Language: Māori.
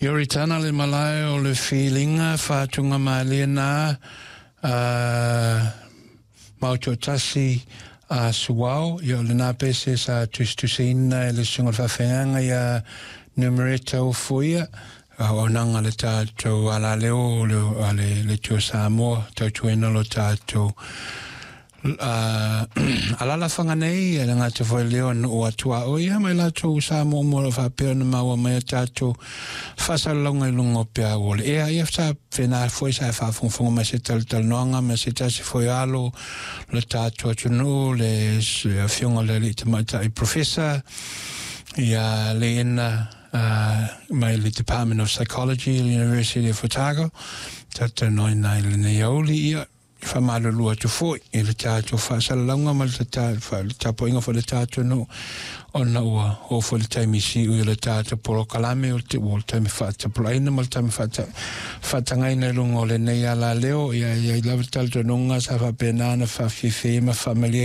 Yoritana le malai o le feelinga whātunga mali na mautotasi suwao yo le nā pese sa tustusina le sunga whawhenga ia numereta o fuia o nanga le tātou ala leo le tū Samoa tautuena lo tātou alala whanganei e ngā te whai leo o atua o ia mai lātou Samoa mora whapea na maua mai tātou whasalonga i lungo pia wole ea ia wha whenā fwoi sa whawhongwhonga mai se tal noanga mai se tasi fwoi alo le tātou atunu le whionga le li te maita i professor ia le ena mai le Department of Psychology at the University of Otago tata noi nai le nei auli ia whamalulua tu fwoi i le tātou whasalonga ma le tātou inga wha le tātou no ona ua o fo le taimi si u le tātou poro kalame o te taimi whaatapulaina ma le taimi whaatangaina i lungo le nei ala leo ia i lawa tātou nunga sa whapenana whawhiwhi ma whamalia